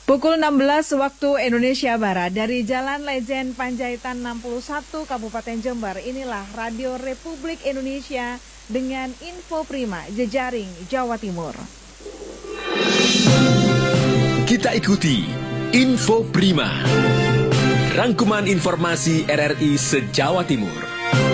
Pukul 16 waktu Indonesia Barat dari Jalan Lejen Panjaitan 61 Kabupaten Jember, inilah Radio Republik Indonesia dengan Info Prima Jejaring Jawa Timur. Kita ikuti Info Prima, rangkuman informasi RRI se-Jawa Timur.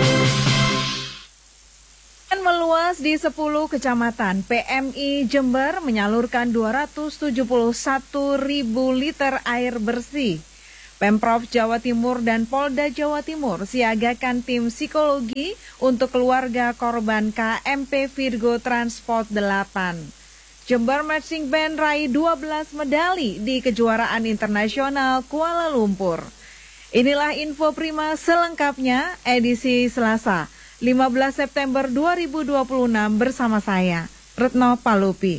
Meluas di 10 kecamatan, PMI Jember menyalurkan 271.000 liter air bersih. Pemprov Jawa Timur dan Polda Jawa Timur siagakan tim psikologi untuk keluarga korban KMP Virgo Transport 8. Jember Marching Band raih 12 medali di kejuaraan internasional Kuala Lumpur. Inilah Info Prima selengkapnya edisi Selasa 15 September 2026 bersama saya, Retno Palupi.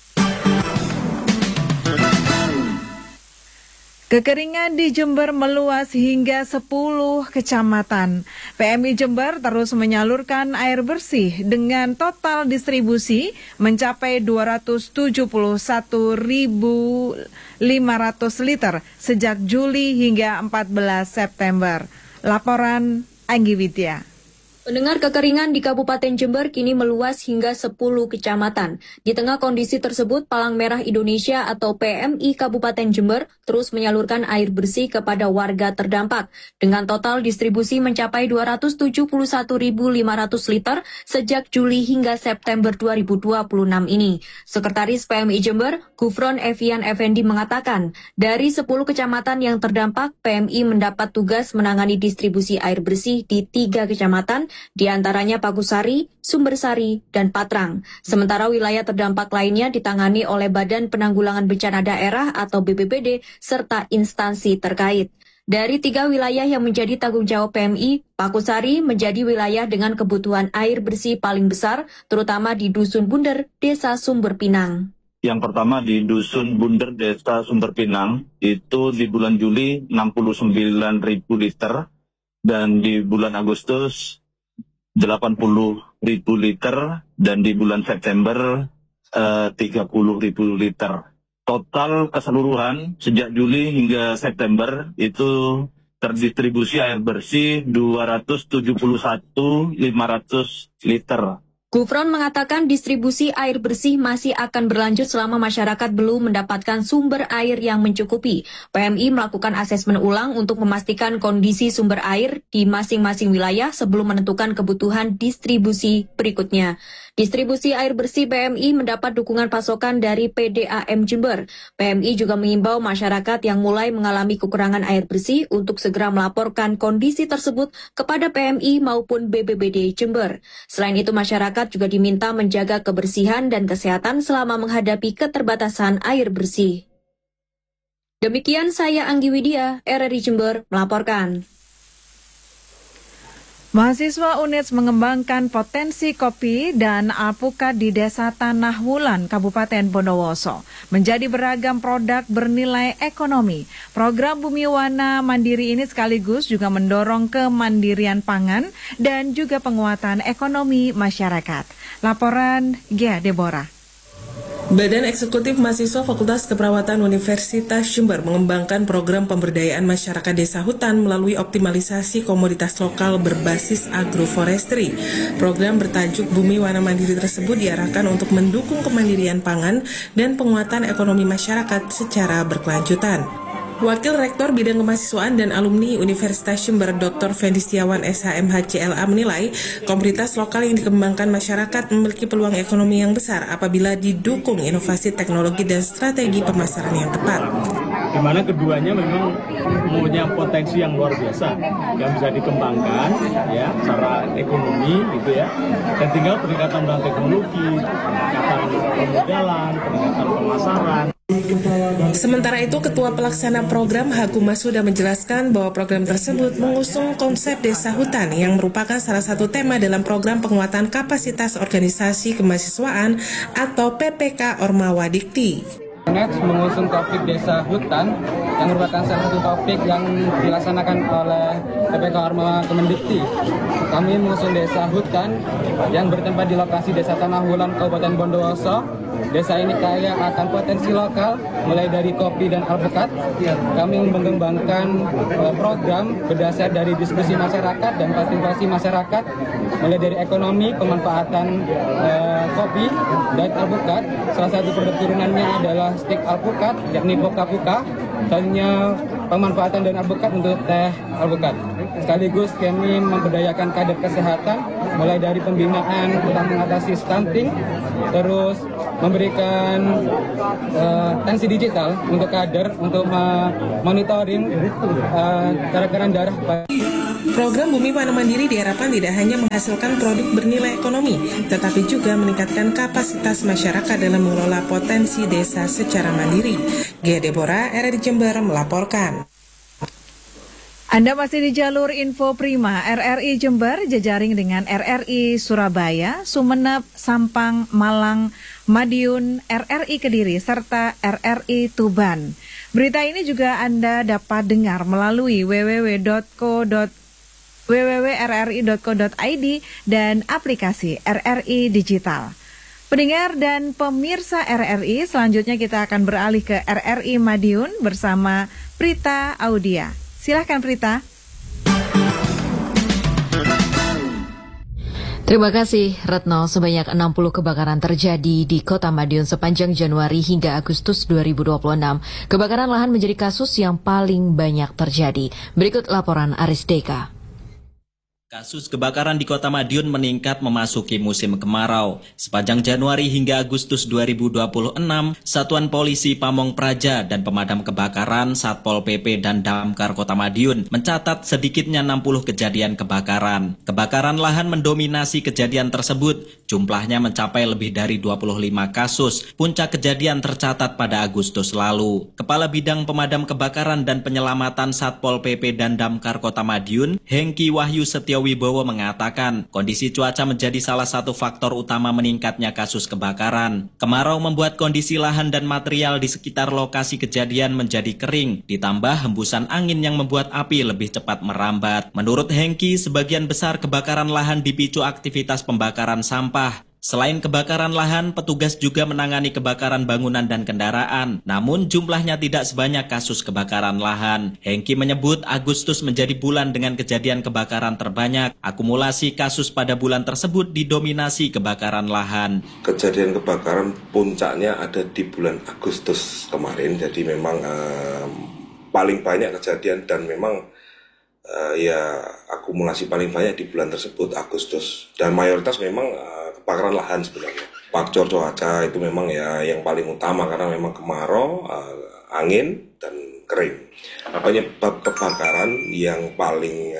Kekeringan di Jember meluas hingga 10 kecamatan. PMI Jember terus menyalurkan air bersih dengan total distribusi mencapai 271.500 liter sejak Juli hingga 14 September. Laporan Anggi Widya. Pendengar, kekeringan di Kabupaten Jember kini meluas hingga 10 kecamatan. Di tengah kondisi tersebut, Palang Merah Indonesia atau PMI Kabupaten Jember terus menyalurkan air bersih kepada warga terdampak dengan total distribusi mencapai 271.500 liter sejak Juli hingga September 2026 ini. Sekretaris PMI Jember, Gufron Evian Effendi mengatakan, dari 10 kecamatan yang terdampak, PMI mendapat tugas menangani distribusi air bersih di 3 kecamatan, di antaranya Pagusari, Sumbersari, dan Patrang. Sementara wilayah terdampak lainnya ditangani oleh Badan Penanggulangan Bencana Daerah atau BPBD serta instansi terkait. Dari 3 wilayah yang menjadi tanggung jawab PMI, Pagusari menjadi wilayah dengan kebutuhan air bersih paling besar, terutama di Dusun Bunder, Desa Sumber Pinang. Yang pertama di Dusun Bunder, Desa Sumber Pinang, itu di bulan Juli 69.000 liter, dan di bulan Agustus 80.000 liter, dan di bulan September 30.000 liter. Total keseluruhan sejak Juli hingga September itu terdistribusi air bersih 271.500 liter. Gufron mengatakan distribusi air bersih masih akan berlanjut selama masyarakat belum mendapatkan sumber air yang mencukupi. PMI melakukan asesmen ulang untuk memastikan kondisi sumber air di masing-masing wilayah sebelum menentukan kebutuhan distribusi berikutnya. Distribusi air bersih PMI mendapat dukungan pasokan dari PDAM Jember. PMI juga mengimbau masyarakat yang mulai mengalami kekurangan air bersih untuk segera melaporkan kondisi tersebut kepada PMI maupun BPBD Jember. Selain itu, masyarakat juga diminta menjaga kebersihan dan kesehatan selama menghadapi keterbatasan air bersih. Demikian saya Anggi Widya, RRI Jember melaporkan. Mahasiswa UNEDS mengembangkan potensi kopi dan alpukat di Desa Tanah Wulan, Kabupaten Bondowoso, menjadi beragam produk bernilai ekonomi. Program Bumi Wana Mandiri ini sekaligus juga mendorong kemandirian pangan dan juga penguatan ekonomi masyarakat. Laporan Gia Deborah. Badan Eksekutif Mahasiswa Fakultas Keperawatan Universitas Jember mengembangkan program pemberdayaan masyarakat desa hutan melalui optimalisasi komoditas lokal berbasis agroforestry. Program bertajuk Bumi Wana Mandiri tersebut diarahkan untuk mendukung kemandirian pangan dan penguatan ekonomi masyarakat secara berkelanjutan. Wakil Rektor Bidang Kemahasiswaan dan Alumni Universitas Jember Dr. Fendi Setiawan SHMHCLA menilai komoditas lokal yang dikembangkan masyarakat memiliki peluang ekonomi yang besar apabila didukung inovasi teknologi dan strategi pemasaran yang tepat. Di mana keduanya memang punya potensi yang luar biasa yang bisa dikembangkan ya secara ekonomi gitu ya, dan tinggal peningkatan dalam teknologi, peningkatan pemodalan, peningkatan pemasaran. Sementara itu, Ketua Pelaksana Program Haku Masuda menjelaskan bahwa program tersebut mengusung konsep desa hutan yang merupakan salah satu tema dalam program penguatan kapasitas organisasi kemahasiswaan atau PPK Ormawa Dikti. UNEDS mengusung topik desa hutan yang merupakan salah satu topik yang dilaksanakan oleh PPK Ormawa Kemendikti. Kami mengusung desa hutan yang bertempat di lokasi Desa Tanah Wulan, Kabupaten Bondowoso, desa ini kaya akan potensi lokal, mulai dari kopi dan alpukat. Kami mengembangkan program berdasar dari diskusi masyarakat dan partisipasi masyarakat, mulai dari ekonomi, pemanfaatan kopi dan alpukat. Salah satu produk turunannya adalah stik alpukat, yakni Poka-Puka. Selanjutnya pemanfaatan dan alpukat untuk teh alpukat. Sekaligus kami memberdayakan kader kesehatan, mulai dari pembinaan tentang mengatasi stunting, terus memberikan tensi digital untuk kader untuk monitoring tekanan darah. Program Bumi Pangan Mandiri diharapkan tidak hanya menghasilkan produk bernilai ekonomi, tetapi juga meningkatkan kapasitas masyarakat dalam mengelola potensi desa secara mandiri. Gia Deborah, RRI Jember melaporkan. Anda masih di jalur Info Prima RRI Jember, jejaring dengan RRI Surabaya, Sumeneb, Sampang, Malang, Madiun, RRI Kediri, serta RRI Tuban. Berita ini juga Anda dapat dengar melalui www.rri.co.id dan aplikasi RRI Digital. Pendengar dan pemirsa RRI, selanjutnya kita akan beralih ke RRI Madiun bersama Prita Audia. Silahkan Prita. Terima kasih Retno. Sebanyak 60 kebakaran terjadi di Kota Madiun sepanjang Januari hingga Agustus 2026. Kebakaran lahan menjadi kasus yang paling banyak terjadi. Berikut laporan Aris Deka. Kasus kebakaran di Kota Madiun meningkat memasuki musim kemarau. Sepanjang Januari hingga Agustus 2026, Satuan Polisi Pamong Praja dan Pemadam Kebakaran Satpol PP dan Damkar Kota Madiun mencatat sedikitnya 60 kejadian kebakaran. Kebakaran lahan mendominasi kejadian tersebut. Jumlahnya mencapai lebih dari 25 kasus. Puncak kejadian tercatat pada Agustus lalu. Kepala Bidang Pemadam Kebakaran dan Penyelamatan Satpol PP dan Damkar Kota Madiun, Hengki Wahyu Setio Wibowo mengatakan, kondisi cuaca menjadi salah satu faktor utama meningkatnya kasus kebakaran. Kemarau membuat kondisi lahan dan material di sekitar lokasi kejadian menjadi kering, ditambah hembusan angin yang membuat api lebih cepat merambat. Menurut Hengki, sebagian besar kebakaran lahan dipicu aktivitas pembakaran sampah. Selain kebakaran lahan, petugas juga menangani kebakaran bangunan dan kendaraan. Namun jumlahnya tidak sebanyak kasus kebakaran lahan. Hengki menyebut Agustus menjadi bulan dengan kejadian kebakaran terbanyak. Akumulasi kasus pada bulan tersebut didominasi kebakaran lahan. Kejadian kebakaran puncaknya ada di bulan Agustus kemarin. Jadi memang paling banyak kejadian dan memang akumulasi paling banyak di bulan tersebut Agustus. Dan mayoritas memang kebakaran lahan sebenarnya. Faktor cuaca itu memang yang paling utama karena memang kemarau, angin dan kering. Penyebab kebakaran yang paling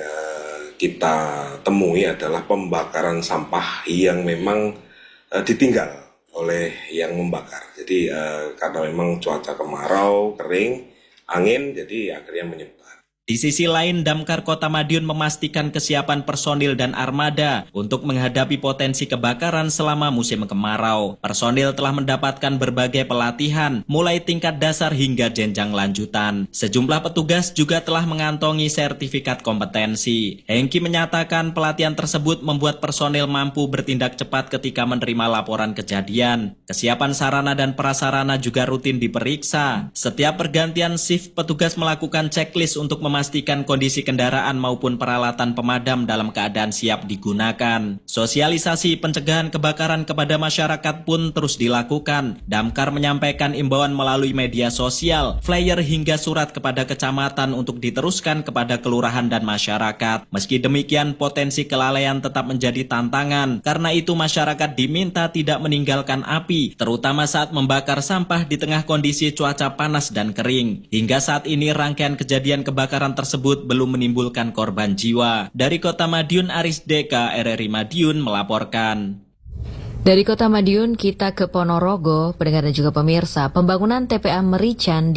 kita temui adalah pembakaran sampah yang memang ditinggal oleh yang membakar. Jadi karena memang cuaca kemarau, kering, angin, jadi akhirnya menyebar. Di sisi lain, Damkar Kota Madiun memastikan kesiapan personil dan armada untuk menghadapi potensi kebakaran selama musim kemarau. Personil telah mendapatkan berbagai pelatihan, mulai tingkat dasar hingga jenjang lanjutan. Sejumlah petugas juga telah mengantongi sertifikat kompetensi. Hengki menyatakan pelatihan tersebut membuat personil mampu bertindak cepat ketika menerima laporan kejadian. Kesiapan sarana dan prasarana juga rutin diperiksa. Setiap pergantian shift, petugas melakukan checklist untuk memastikan kondisi kendaraan maupun peralatan pemadam dalam keadaan siap digunakan. Sosialisasi pencegahan kebakaran kepada masyarakat pun terus dilakukan. Damkar menyampaikan imbauan melalui media sosial, flyer hingga surat kepada kecamatan untuk diteruskan kepada kelurahan dan masyarakat. Meski demikian, potensi kelalaian tetap menjadi tantangan. Karena itu masyarakat diminta tidak meninggalkan api, terutama saat membakar sampah di tengah kondisi cuaca panas dan kering. Hingga saat ini rangkaian kejadian kebakaran tersebut belum menimbulkan korban jiwa. Dari Kota Madiun, Aris Deka, RRI Madiun melaporkan. Dari Kota Madiun kita ke Ponorogo, pendengar dan juga pemirsa. Pembangunan TPA Merican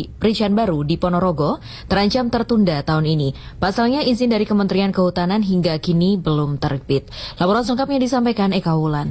baru di Ponorogo terancam tertunda tahun ini. Pasalnya izin dari Kementerian Kehutanan hingga kini belum terbit. Laporan selengkapnya disampaikan Eka Wulan.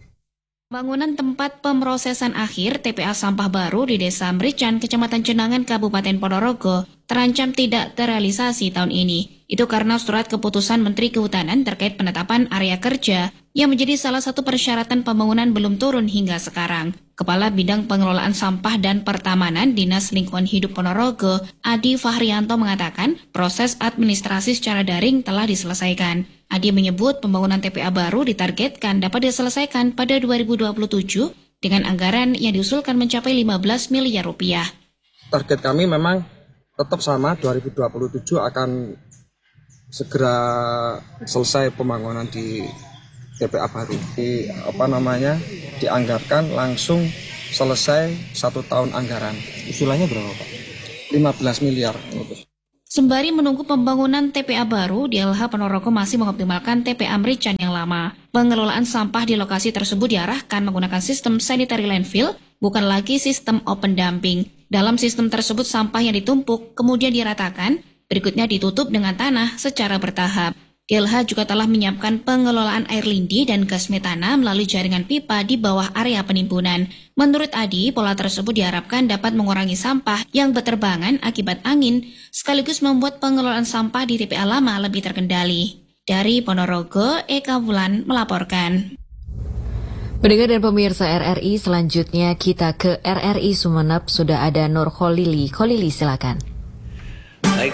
Bangunan tempat pemrosesan akhir TPA sampah baru di Desa Merican, Kecamatan Cenangan, Kabupaten Ponorogo terancam tidak terrealisasi tahun ini. Itu karena surat keputusan Menteri Kehutanan terkait penetapan area kerja yang menjadi salah satu persyaratan pembangunan belum turun hingga sekarang. Kepala Bidang Pengelolaan Sampah dan Pertamanan Dinas Lingkungan Hidup Ponorogo, Adi Fahrianto mengatakan proses administrasi secara daring telah diselesaikan. Adi menyebut pembangunan TPA baru ditargetkan dapat diselesaikan pada 2027 dengan anggaran yang diusulkan mencapai 15 miliar rupiah. Target kami memang tetap sama, 2027 akan segera selesai pembangunan di TPA baru. Dianggarkan langsung selesai 1 tahun anggaran. Usulannya berapa, Pak? 15 miliar. Sembari menunggu pembangunan TPA baru, DLH Ponorogo masih mengoptimalkan TPA Merican yang lama. Pengelolaan sampah di lokasi tersebut diarahkan menggunakan sistem sanitary landfill, bukan lagi sistem open dumping. Dalam sistem tersebut sampah yang ditumpuk kemudian diratakan, berikutnya ditutup dengan tanah secara bertahap. DLH juga telah menyiapkan pengelolaan air lindi dan gas metana melalui jaringan pipa di bawah area penimbunan. Menurut Adi, pola tersebut diharapkan dapat mengurangi sampah yang berterbangan akibat angin, sekaligus membuat pengelolaan sampah di TPA lama lebih terkendali. Dari Ponorogo, Eka Wulan melaporkan. Pendengar dan pemirsa RRI, selanjutnya kita ke RRI Sumeneb, sudah ada Nur Kholili. Kholili, silakan. Baik,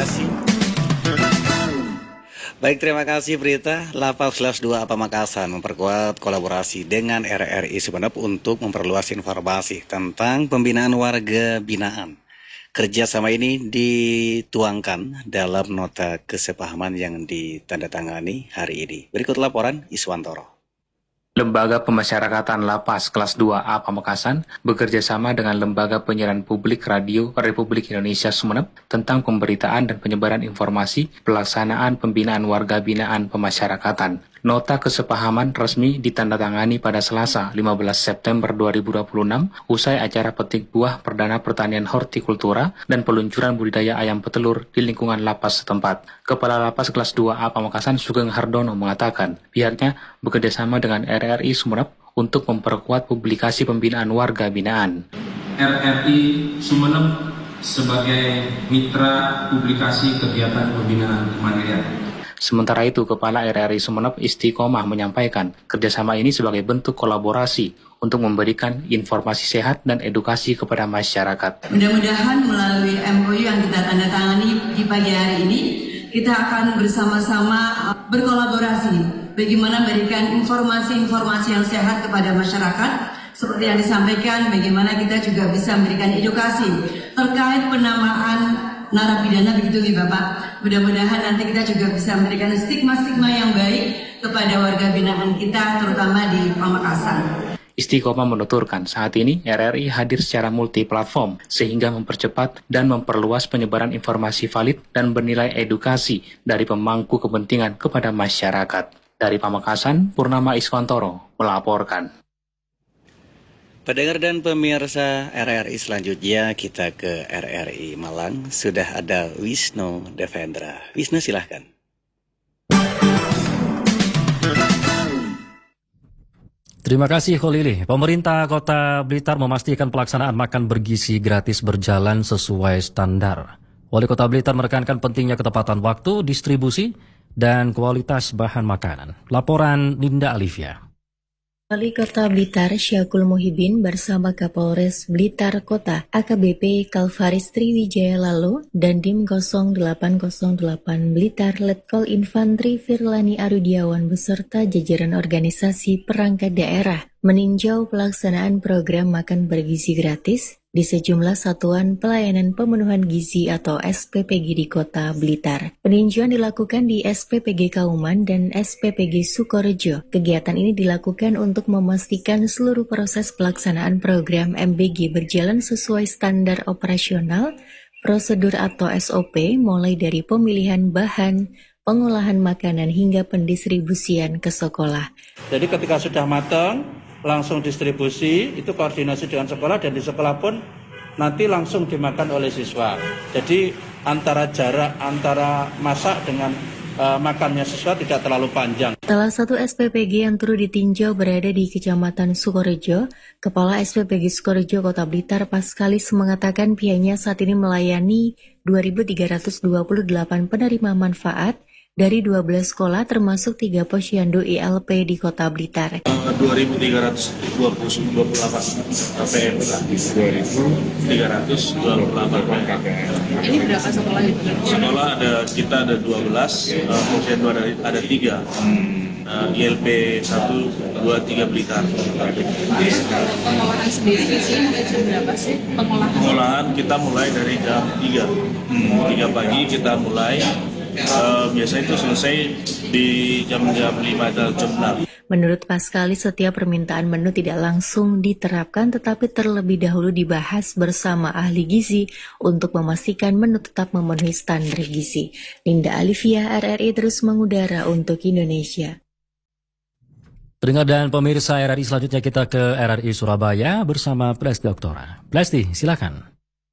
terima kasih Berita. Lapas Kelas 2 Pamekasan memperkuat kolaborasi dengan RRI Sumeneb untuk memperluas informasi tentang pembinaan warga binaan. Kerjasama ini dituangkan dalam nota kesepahaman yang ditandatangani hari ini. Berikut laporan Iswantoro. Lembaga Pemasyarakatan Lapas Kelas 2A Pamekasan bekerjasama dengan Lembaga Penyiaran Publik Radio Republik Indonesia Sumeneb tentang pemberitaan dan penyebaran informasi pelaksanaan pembinaan warga binaan pemasyarakatan. Nota kesepahaman resmi ditandatangani pada Selasa 15 September 2026 usai acara petik buah perdana pertanian hortikultura dan peluncuran budidaya ayam petelur di lingkungan lapas setempat. Kepala Lapas Kelas 2A Pamekasan Sugeng Hardono mengatakan pihaknya bekerjasama dengan RRI Sumeneb untuk memperkuat publikasi pembinaan warga binaan. RRI Sumeneb sebagai mitra publikasi kegiatan pembinaan kemandirian. Sementara itu, Kepala RRI Sumeneb Istiqomah menyampaikan kerjasama ini sebagai bentuk kolaborasi untuk memberikan informasi sehat dan edukasi kepada masyarakat. Mudah-mudahan melalui MOU yang kita tandatangani di pagi hari ini, kita akan bersama-sama berkolaborasi bagaimana memberikan informasi-informasi yang sehat kepada masyarakat. Seperti yang disampaikan, bagaimana kita juga bisa memberikan edukasi terkait penamaan narapidana, begitu nih Bapak. Mudah-mudahan nanti kita juga bisa memberikan stigma-stigma yang baik kepada warga binaan kita, terutama di Pamekasan. Istiqomah menuturkan saat ini RRI hadir secara multiplatform sehingga mempercepat dan memperluas penyebaran informasi valid dan bernilai edukasi dari pemangku kepentingan kepada masyarakat. Dari Pamekasan, Purnama Iswantoro melaporkan. Pendengar dan pemirsa RRI, selanjutnya kita ke RRI Malang. Sudah ada Wisnu Devendra. Wisnu, silahkan. Terima kasih Kholili. Pemerintah Kota Blitar memastikan pelaksanaan makan bergizi gratis berjalan sesuai standar. Wali Kota Blitar menekankan pentingnya ketepatan waktu, distribusi, dan kualitas bahan makanan. Laporan Linda Alivia. Wali Kota Blitar Syakul Muhibin bersama Kapolres Blitar Kota AKBP Kalvaris Triwijaya lalu dan Dim 0808 Blitar Letkol Infantri Firlani Arudiawan beserta jajaran organisasi perangkat daerah meninjau pelaksanaan program makan bergizi gratis di sejumlah satuan pelayanan pemenuhan gizi atau SPPG di Kota Blitar. Peninjauan dilakukan di SPPG Kauman dan SPPG Sukorejo. Kegiatan ini dilakukan untuk memastikan seluruh proses pelaksanaan program MBG berjalan sesuai standar operasional, prosedur atau SOP, mulai dari pemilihan bahan, pengolahan makanan hingga pendistribusian ke sekolah. Jadi ketika sudah matang, langsung distribusi, itu koordinasi dengan sekolah, dan di sekolah pun nanti langsung dimakan oleh siswa. Jadi antara jarak antara masak dengan makannya siswa tidak terlalu panjang. Salah satu SPPG yang turut ditinjau berada di Kecamatan Sukorejo. Kepala SPPG Sukorejo Kota Blitar Paskalis mengatakan pihaknya saat ini melayani 2.328 penerima manfaat dari 12 sekolah termasuk 3 posyandu ILP di Kota Blitar. 2.328 KPM, 2.328. Ini berapa sekolah itu? Sekolah kita ada 12, posyandu ada 3. ILP 1, 2, 3 Blitar. Pengolahan sendiri biasanya mulai jam berapa sih? Pengolahan kita mulai dari jam 3 pagi kita mulai. Biasanya itu selesai di jam-jam 5 atau jam 6. Menurut Paskalis, setiap permintaan menu tidak langsung diterapkan tetapi terlebih dahulu dibahas bersama ahli gizi untuk memastikan menu tetap memenuhi standar gizi. Linda Alivia, RRI terus mengudara untuk Indonesia. Pendengar dan pemirsa RRI, selanjutnya kita ke RRI Surabaya bersama Plesti Oktora. Plesti, silakan.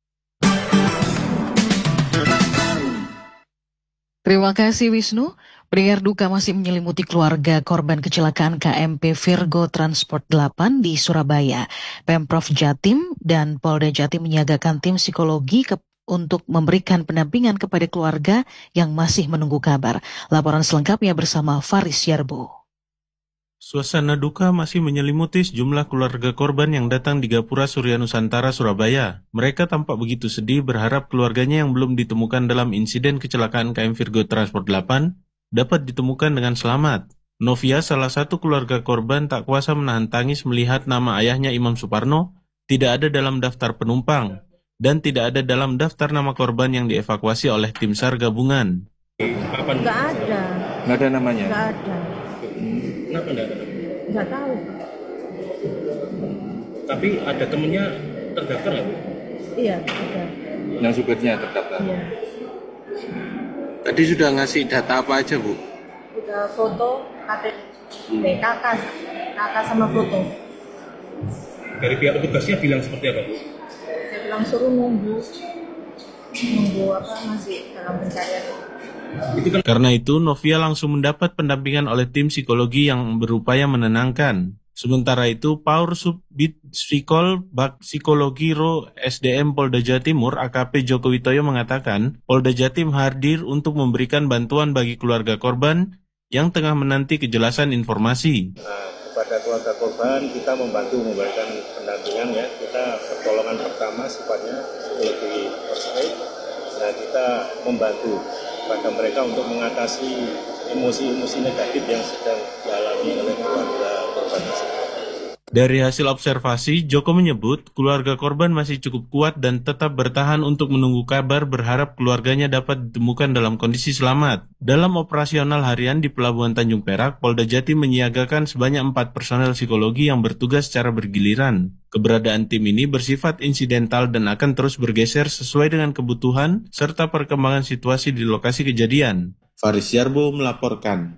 Terima kasih Wisnu. Pendengar duka masih menyelimuti keluarga korban kecelakaan KMP Virgo Transport 8 di Surabaya. Pemprov Jatim dan Polda Jatim menyiagakan tim psikologi untuk memberikan pendampingan kepada keluarga yang masih menunggu kabar. Laporan selengkapnya bersama Faris Yarbo. Suasana duka masih menyelimuti sejumlah keluarga korban yang datang di Gapura Surya Nusantara, Surabaya. Mereka tampak begitu sedih berharap keluarganya yang belum ditemukan dalam insiden kecelakaan KM Virgo Transport 8 dapat ditemukan dengan selamat. Novia, salah satu keluarga korban, tak kuasa menahan tangis melihat nama ayahnya Imam Suparno tidak ada dalam daftar penumpang dan tidak ada dalam daftar nama korban yang dievakuasi oleh tim SAR gabungan. Nggak ada. Nggak ada namanya? Nggak ada. Kenapa enggak ada? Nggak tahu. Tapi ada temennya terdaftar nggak, Bu? Iya, ada. Yang supirnya terdaftar? Iya. Tadi sudah ngasih data apa aja, Bu? Udah foto, KTP, kakak sama foto. Dari pihak petugasnya bilang seperti apa, Bu? Saya bilang suruh nunggu apa masih dalam pencarian. Karena itu, Novia langsung mendapat pendampingan oleh tim psikologi yang berupaya menenangkan. Sementara itu, Paur Subbid Psikol Bak Psikologi Ro SDM Polda Jawa Timur AKP Joko Witoyo mengatakan, Polda Jatim hadir untuk memberikan bantuan bagi keluarga korban yang tengah menanti kejelasan informasi. Kepada keluarga korban, kita membantu memberikan pendampingan ya. Kita pertolongan pertama sifatnya psikologi first aid. Nah, kita membantu pada mereka untuk mengatasi emosi-emosi negatif yang sedang dialami oleh keluarga korban tersebut. Dari hasil observasi, Joko menyebut keluarga korban masih cukup kuat dan tetap bertahan untuk menunggu kabar, berharap keluarganya dapat ditemukan dalam kondisi selamat. Dalam operasional harian di Pelabuhan Tanjung Perak, Polda Jatim menyiagakan sebanyak 4 personel psikologi yang bertugas secara bergiliran. Keberadaan tim ini bersifat insidental dan akan terus bergeser sesuai dengan kebutuhan serta perkembangan situasi di lokasi kejadian. Faris Yarbo melaporkan.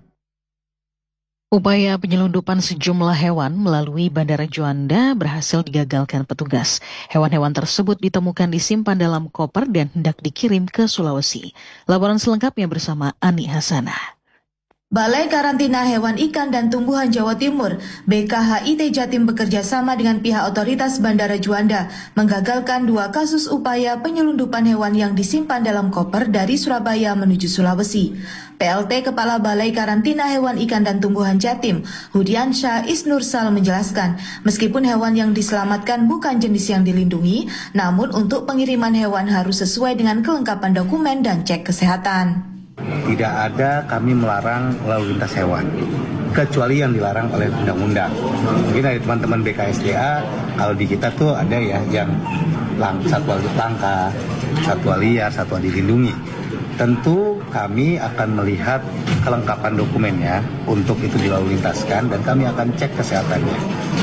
Upaya penyelundupan sejumlah hewan melalui Bandara Juanda berhasil digagalkan petugas. Hewan-hewan tersebut ditemukan disimpan dalam koper dan hendak dikirim ke Sulawesi. Laporan selengkapnya bersama Ani Hasanah. Balai Karantina Hewan Ikan dan Tumbuhan Jawa Timur (BKHIT) Jatim bekerja sama dengan pihak otoritas Bandara Juanda menggagalkan 2 kasus upaya penyelundupan hewan yang disimpan dalam koper dari Surabaya menuju Sulawesi. PLT Kepala Balai Karantina Hewan Ikan dan Tumbuhan Jatim, Hudiansyah Isnursal menjelaskan, meskipun hewan yang diselamatkan bukan jenis yang dilindungi, namun untuk pengiriman hewan harus sesuai dengan kelengkapan dokumen dan cek kesehatan. Tidak ada kami melarang lalu lintas hewan, kecuali yang dilarang oleh undang-undang. Mungkin dari teman-teman BKSDA, kalau di kita tuh ada ya yang satwa langka, satwa liar, satwa dilindungi. Tentu kami akan melihat kelengkapan dokumennya untuk itu dilalu lintaskan dan kami akan cek kesehatannya.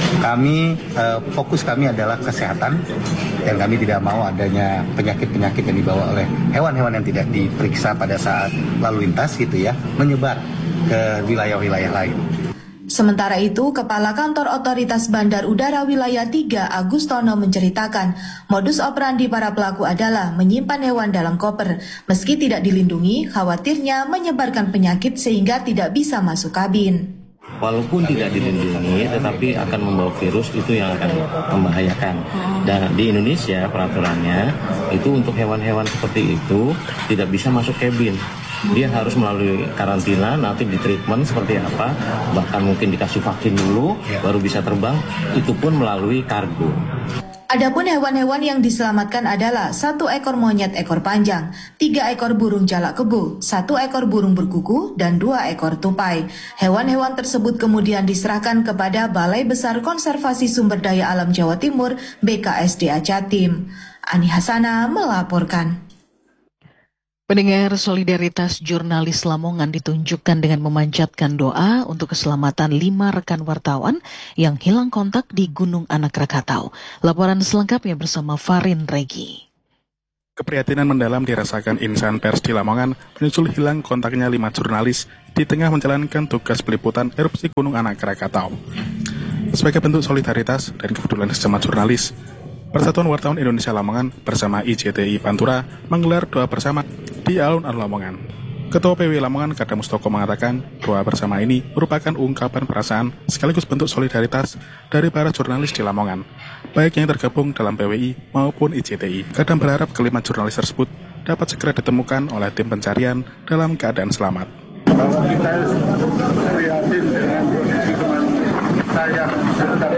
Fokus kami adalah kesehatan dan kami tidak mau adanya penyakit-penyakit yang dibawa oleh hewan-hewan yang tidak diperiksa pada saat lalu lintas gitu ya, menyebar ke wilayah-wilayah lain. Sementara itu, Kepala Kantor Otoritas Bandar Udara Wilayah 3 Agustono menceritakan, modus operandi para pelaku adalah menyimpan hewan dalam koper. Meski tidak dilindungi, khawatirnya menyebarkan penyakit sehingga tidak bisa masuk kabin. Walaupun tidak dilindungi, tetapi akan membawa virus, itu yang akan membahayakan. Dan di Indonesia peraturannya itu untuk hewan-hewan seperti itu tidak bisa masuk kabin. dia harus melalui karantina, nanti di treatment seperti apa, bahkan mungkin dikasih vaksin dulu, baru bisa terbang, itu pun melalui kargo. Adapun hewan-hewan yang diselamatkan adalah 1 ekor monyet ekor panjang, 3 ekor burung jalak kebo, 1 ekor burung berkuku, dan 2 ekor tupai. Hewan-hewan tersebut kemudian diserahkan kepada Balai Besar Konservasi Sumber Daya Alam Jawa Timur BKSDA Jatim. Ani Hasana melaporkan. Pendengar, solidaritas jurnalis Lamongan ditunjukkan dengan memanjatkan doa untuk keselamatan 5 rekan wartawan yang hilang kontak di Gunung Anak Krakatau. Laporan selengkapnya bersama Farin Regi. Keprihatinan mendalam dirasakan insan pers di Lamongan menyusul hilang kontaknya 5 jurnalis di tengah menjalankan tugas peliputan erupsi Gunung Anak Krakatau. Sebagai bentuk solidaritas dan kepedulian sesama jurnalis, Persatuan Wartawan Indonesia Lamongan bersama IJTI Pantura menggelar doa bersama di alun-alun Lamongan. Ketua PW Lamongan Kada Mustoko mengatakan doa bersama ini merupakan ungkapan perasaan sekaligus bentuk solidaritas dari para jurnalis di Lamongan, baik yang tergabung dalam PWI maupun IJTI. Kada berharap kelima jurnalis tersebut dapat segera ditemukan oleh tim pencarian dalam keadaan selamat. Bahwa kita prihatin dengan kondisi teman kita yang sedang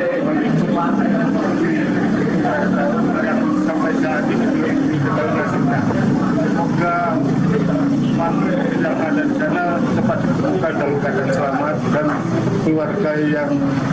yang sampai saat ini belum ditemukan. Semoga yang ada di sana cepat ditemukan dalam keadaan selamat dan keluarga yang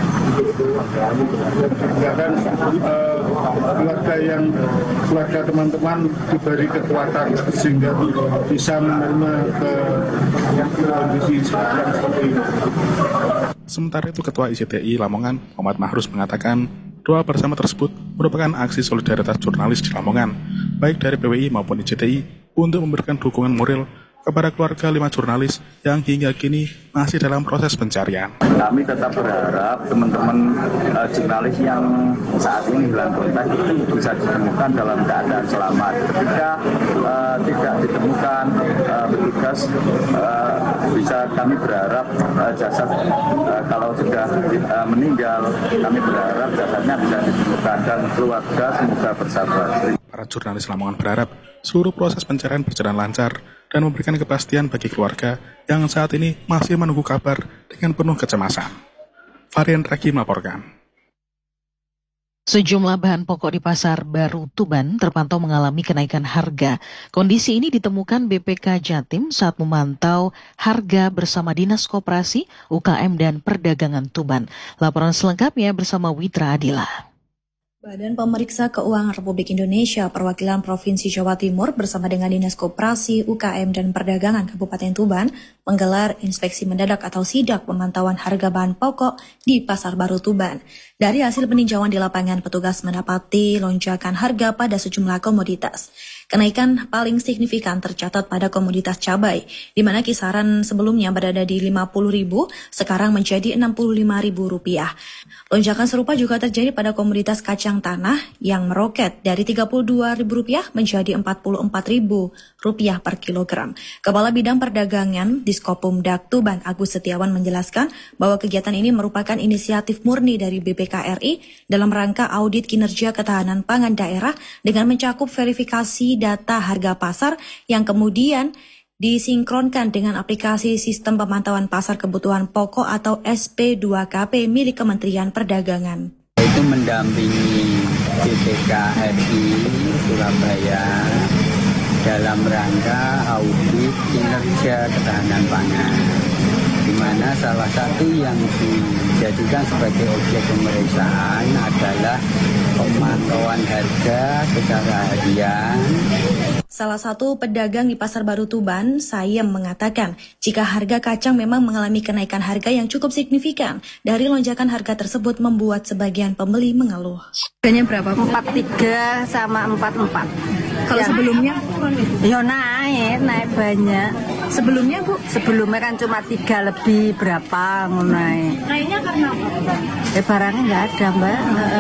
keluarga teman-teman diberi kekuatan sehingga bisa menerima ke kondisi yang seperti ini. Sementara itu Ketua IJTI Lamongan Muhammad Mahrus mengatakan doa bersama tersebut merupakan aksi solidaritas jurnalis di Lamongan, baik dari PWI maupun IJTI, untuk memberikan dukungan moral kepada keluarga 5 jurnalis yang hingga kini masih dalam proses pencarian. Kami tetap berharap teman-teman jurnalis yang saat ini hilang kontak itu bisa ditemukan dalam keadaan selamat. Ketika tidak ditemukan petugas, bisa kami berharap jasad kalau sudah meninggal, kami berharap jasadnya bisa ditemukan dan keluarga semoga bersabar. Para jurnalis Lamongan berharap seluruh proses pencarian berjalan lancar dan memberikan kepastian bagi keluarga yang saat ini masih menunggu kabar dengan penuh kecemasan. Varian Raki melaporkan. Sejumlah bahan pokok di Pasar Baru Tuban terpantau mengalami kenaikan harga. Kondisi ini ditemukan BPK Jatim saat memantau harga bersama Dinas Koperasi, UKM, dan Perdagangan Tuban. Laporan selengkapnya bersama Witra Adila. Badan Pemeriksa Keuangan Republik Indonesia Perwakilan Provinsi Jawa Timur bersama dengan Dinas Koperasi, UKM, dan Perdagangan Kabupaten Tuban menggelar inspeksi mendadak atau sidak pemantauan harga bahan pokok di Pasar Baru Tuban. Dari hasil peninjauan di lapangan, petugas mendapati lonjakan harga pada sejumlah komoditas. Kenaikan paling signifikan tercatat pada komoditas cabai, di mana kisaran sebelumnya berada di Rp50.000, sekarang menjadi Rp65.000. Lonjakan serupa juga terjadi pada komoditas kacang tanah yang meroket dari Rp32.000 menjadi Rp44.000 per kilogram. Kepala Bidang Perdagangan Diskopumdak Tuban Agus Setiawan menjelaskan bahwa kegiatan ini merupakan inisiatif murni dari BPK RI dalam rangka audit kinerja ketahanan pangan daerah dengan mencakup verifikasi data harga pasar yang kemudian disinkronkan dengan aplikasi Sistem Pemantauan Pasar Kebutuhan Pokok atau SP2KP milik Kementerian Perdagangan. Itu mendampingi BPK RI Surabaya dalam rangka audit kinerja ketahanan pangan, di mana salah satu yang dijadikan sebagai objek pemeriksaan adalah pemantauan harga secara harian. Salah satu pedagang di Pasar Baru Tuban, Sayem, mengatakan jika harga kacang memang mengalami kenaikan harga yang cukup signifikan. Dari lonjakan harga tersebut membuat sebagian pembeli mengeluh. Harganya berapa? 43 sama 44. Kalau sebelumnya? Ya naik banyak. Sebelumnya Bu? Sebelumnya kan cuma 3 lebih berapa naik. Naiknya karena apa? Barangnya nggak ada Mbak.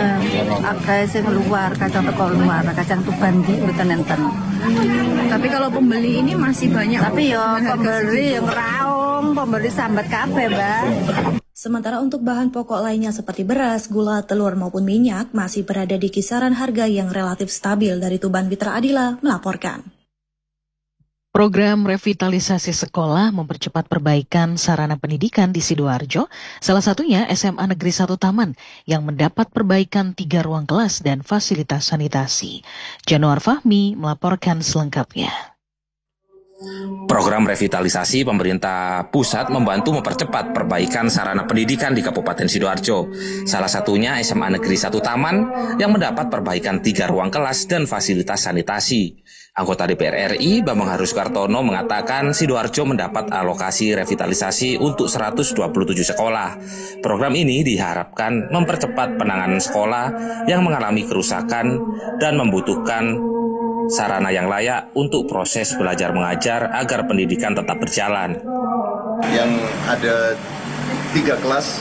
Ada yang luar, kacang teko luar, kacang Tuban di enten. Tapi kalau pembeli ini masih banyak. Tapi ya pembeli yang raung, pembeli sambat kabeh Mbak. Sementara untuk bahan pokok lainnya seperti beras, gula, telur maupun minyak masih berada di kisaran harga yang relatif stabil. Dari Tuban, Witra Adila melaporkan. Program revitalisasi sekolah mempercepat perbaikan sarana pendidikan di Sidoarjo, salah satunya SMA Negeri 1 Taman yang mendapat perbaikan 3 ruang kelas dan fasilitas sanitasi. Januar Fahmi melaporkan selengkapnya. Program revitalisasi pemerintah pusat membantu mempercepat perbaikan sarana pendidikan di Kabupaten Sidoarjo. Salah satunya SMA Negeri 1 Taman yang mendapat perbaikan 3 ruang kelas dan fasilitas sanitasi. Anggota DPR RI Bambang Haru Sukartono mengatakan Sidoarjo mendapat alokasi revitalisasi untuk 127 sekolah. Program ini diharapkan mempercepat penanganan sekolah yang mengalami kerusakan dan membutuhkan sarana yang layak untuk proses belajar mengajar agar pendidikan tetap berjalan. Yang ada 3 kelas